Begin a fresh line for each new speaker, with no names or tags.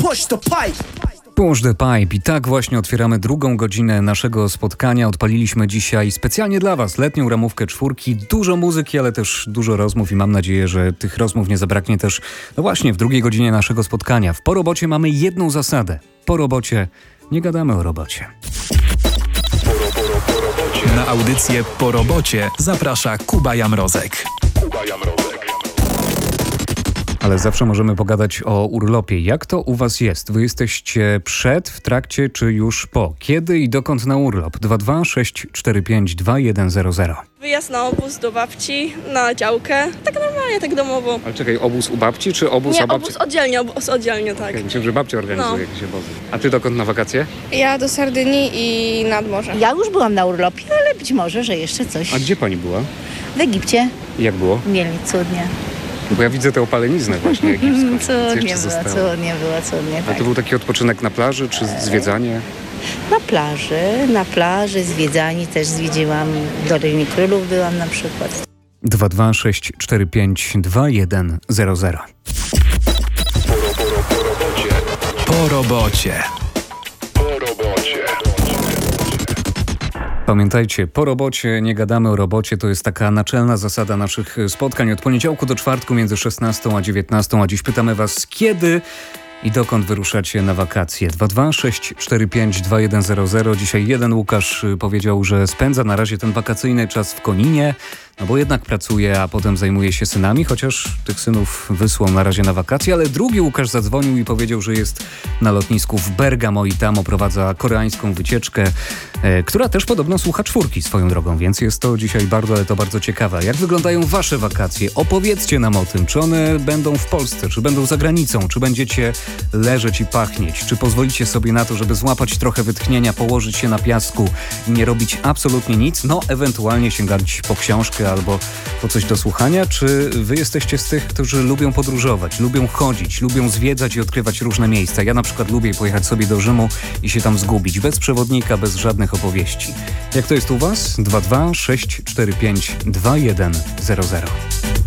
push the pipe.
Push the pipe. I tak właśnie otwieramy drugą godzinę naszego spotkania. Odpaliliśmy dzisiaj specjalnie dla Was letnią ramówkę czwórki. Dużo muzyki, ale też dużo rozmów i mam nadzieję, że tych rozmów nie zabraknie też właśnie w drugiej godzinie naszego spotkania. W Po Robocie mamy jedną zasadę. Po robocie nie gadamy o robocie.
Na audycję Po Robocie zaprasza Kuba Jamrozek.
Ale zawsze możemy pogadać o urlopie. Jak to u Was jest? Wy jesteście przed, w trakcie czy już po? Kiedy i dokąd na urlop? 226452100.
Wyjazd na obóz do babci, na działkę. Tak normalnie, tak domowo.
Ale czekaj, obóz u babci czy obóz
Nie,
u babci?
obóz oddzielnie, tak.
Okay, myślę, że babcia organizuje jakieś obozy. A Ty dokąd na wakacje?
Ja do Sardynii i nad morze.
Ja już byłam na urlopie, ale być może, że jeszcze coś.
A gdzie Pani była?
W Egipcie.
I jak było?
Mieli cudnie.
Bo ja widzę tę opaleniznę właśnie egipską.
Cudnie było.
A
Tak.
to był taki odpoczynek na plaży czy zwiedzanie?
Na plaży, zwiedzani też zwiedziłam. W Dolinie Królów byłam na przykład.
226452100.
Po robocie.
Pamiętajcie, po robocie nie gadamy o robocie. To jest taka naczelna zasada naszych spotkań od poniedziałku do czwartku między 16 a 19. A dziś pytamy Was, kiedy i dokąd wyruszacie na wakacje. 226452100. Dzisiaj jeden Łukasz powiedział, że spędza na razie ten wakacyjny czas w Koninie, no bo jednak pracuje, a potem zajmuje się synami, chociaż tych synów wysłał na razie na wakacje, ale drugi Łukasz zadzwonił i powiedział, że jest na lotnisku w Bergamo i tam oprowadza koreańską wycieczkę, która też podobno słucha czwórki swoją drogą, więc jest to dzisiaj bardzo ciekawe. Jak wyglądają Wasze wakacje? Opowiedzcie nam o tym, czy one będą w Polsce, czy będą za granicą, czy będziecie leżeć i pachnieć, czy pozwolicie sobie na to, żeby złapać trochę wytchnienia, położyć się na piasku i nie robić absolutnie nic, no ewentualnie sięgać po książkę albo po coś do słuchania, czy Wy jesteście z tych, którzy lubią podróżować, lubią chodzić, lubią zwiedzać i odkrywać różne miejsca. Ja na przykład lubię pojechać sobie do Rzymu i się tam zgubić, bez przewodnika, bez żadnych opowieści. Jak to jest u Was? 226452100.